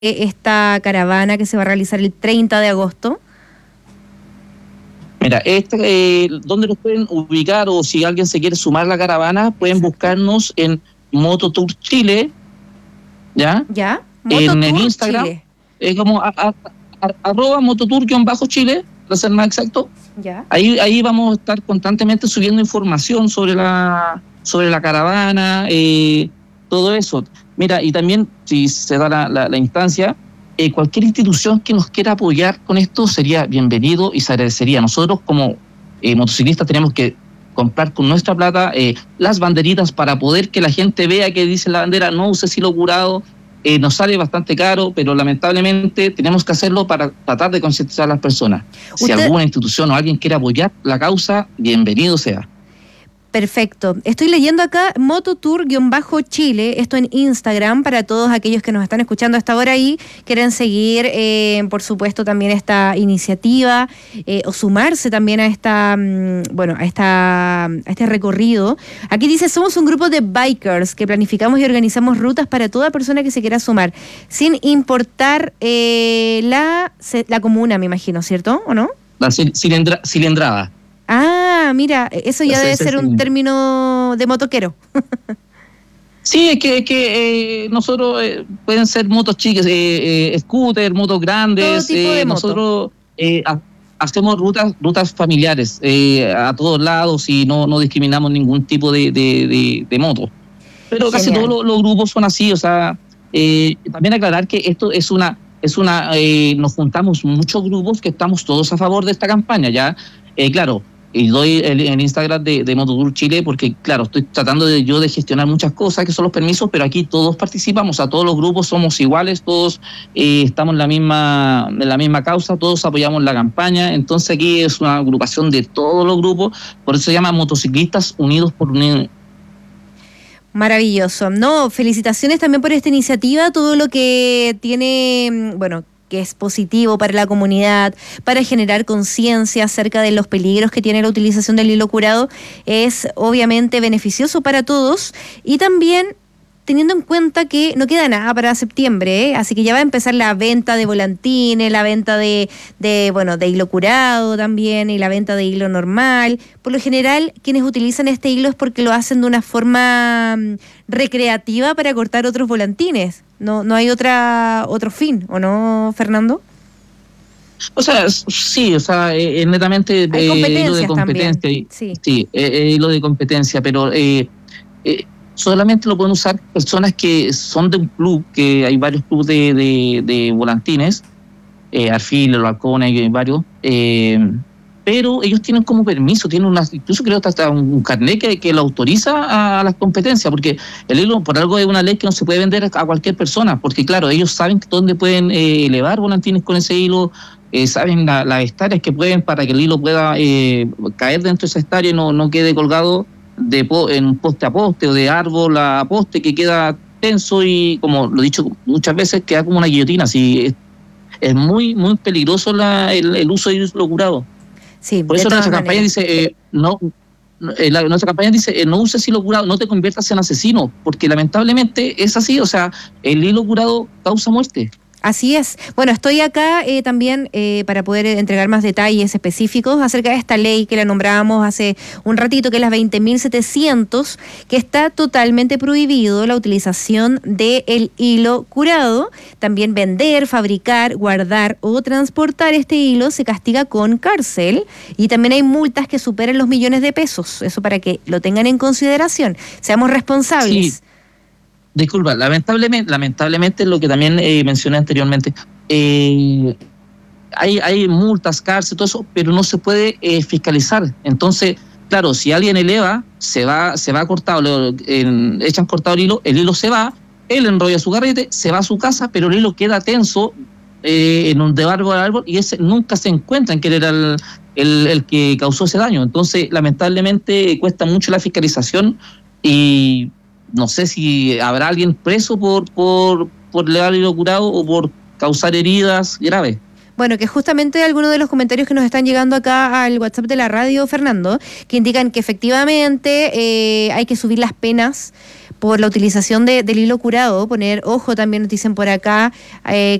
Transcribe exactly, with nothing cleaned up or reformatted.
esta caravana que se va a realizar el treinta de agosto? Mira, este, eh, ¿dónde nos pueden ubicar? O si alguien se quiere sumar a la caravana, pueden Exacto. buscarnos en Mototour Chile, ¿ya? ¿Ya? En el Instagram, Chile. Es como a, a, a, arroba Mototour-Chile, para ser más exacto. ¿Ya? Ahí, ahí vamos a estar constantemente subiendo información sobre la, sobre la caravana, eh, todo eso. Mira, y también, si se da la, la, la instancia, eh, cualquier institución que nos quiera apoyar con esto sería bienvenido y se agradecería. Nosotros como eh, motociclistas tenemos que comprar con nuestra plata eh, las banderitas para poder que la gente vea que dice la bandera, no use silo curado. Eh, nos sale bastante caro, pero lamentablemente tenemos que hacerlo para tratar de concientizar a las personas. ¿Usted? Si alguna institución o alguien quiere apoyar la causa, bienvenido sea. Perfecto. Estoy leyendo acá Mototour-Chile, esto en Instagram, para todos aquellos que nos están escuchando hasta ahora y quieren seguir, eh, por supuesto, también esta iniciativa eh, o sumarse también a esta, bueno, a esta, a este recorrido. Aquí dice, somos un grupo de bikers que planificamos y organizamos rutas para toda persona que se quiera sumar, sin importar eh, la, la comuna, me imagino, ¿cierto? ¿O no? La cilindra, cilindrada. Ah, mira, eso ya debe ser un término de motoquero. Sí, es que, es que eh, nosotros eh, pueden ser motos chicas, eh, eh, scooter, motos grandes. Todo tipo de eh, moto. Nosotros eh, ha, hacemos rutas rutas familiares eh, a todos lados y no, no discriminamos ningún tipo de, de, de, de moto. Pero Genial. Casi todos los, los grupos son así, o sea, eh, también aclarar que esto es una, es una, eh, nos juntamos muchos grupos que estamos todos a favor de esta campaña, ya, eh, claro. Y doy el, el Instagram de, de Mototour Chile porque, claro, estoy tratando de yo de gestionar muchas cosas que son los permisos, pero aquí todos participamos, a todos los grupos somos iguales, todos eh, estamos en la misma en la misma causa, todos apoyamos la campaña, entonces aquí es una agrupación de todos los grupos, por eso se llama Motociclistas Unidos por Unión. Maravilloso. No, felicitaciones también por esta iniciativa, todo lo que tiene, bueno, que es positivo para la comunidad, para generar conciencia acerca de los peligros que tiene la utilización del hilo curado, es obviamente beneficioso para todos y también teniendo en cuenta que no queda nada para septiembre, ¿eh? Así que ya va a empezar la venta de volantines, la venta de, de, bueno, de hilo curado también y la venta de hilo normal. Por lo general, quienes utilizan este hilo es porque lo hacen de una forma recreativa para cortar otros volantines. No, no hay otra otro fin, ¿o no, Fernando? O sea, sí, o sea, eh, netamente hay eh, hilo de competencia. También. Sí, sí eh, hilo de competencia, pero eh, eh, solamente lo pueden usar personas que son de un club, que hay varios clubes de, de, de volantines, eh, Arfil, los Halcones, hay varios, eh, pero ellos tienen como permiso, tienen una, incluso creo hasta un carnet que, que lo autoriza a, a las competencias, porque el hilo por algo es una ley que no se puede vender a cualquier persona, porque claro, ellos saben dónde pueden eh, elevar volantines con ese hilo, eh, saben la, las hectáreas que pueden para que el hilo pueda eh, caer dentro de esa hectárea y no, no quede colgado de po, en poste a poste o de árbol a poste, que queda tenso y, como lo he dicho muchas veces, queda como una guillotina. Así es, es muy muy peligroso la, el, el uso de hilo curado. Sí, por eso nuestra campaña dice eh, no eh, la, nuestra campaña dice eh, no uses hilo curado, no te conviertas en asesino, porque lamentablemente es así, o sea, el hilo curado causa muerte. Así es. Bueno, estoy acá eh, también eh, para poder entregar más detalles específicos acerca de esta ley que la nombrábamos hace un ratito, que es la veinte mil setecientos, que está totalmente prohibido la utilización del hilo curado. También vender, fabricar, guardar o transportar este hilo se castiga con cárcel y también hay multas que superan los millones de pesos. Eso para que lo tengan en consideración. Seamos responsables. Sí. Disculpa, lamentablemente, lamentablemente lo que también eh, mencioné anteriormente, eh, hay, hay multas, cárcel, todo eso, pero no se puede eh, fiscalizar. Entonces, claro, si alguien eleva, se va, se va cortado, le, eh, echan cortado el hilo, el hilo se va, él enrolla su carrete, se va a su casa, pero el hilo queda tenso eh, en un de árbol a árbol y ese nunca se encuentra en que era el, el, el que causó ese daño. Entonces, lamentablemente, cuesta mucho la fiscalización y no sé si habrá alguien preso por por por levar hilo curado o por causar heridas graves. Bueno, que justamente algunos de los comentarios que nos están llegando acá al WhatsApp de la radio, Fernando, que indican que efectivamente eh, hay que subir las penas por la utilización de, del hilo curado. Poner ojo también, nos dicen por acá, eh,